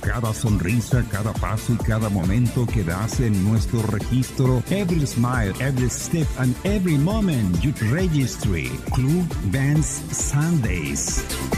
cada sonrisa, cada paso y cada momento que das en nuestro registro. Every smile, every step and every moment you registry. Club Dance Sundays.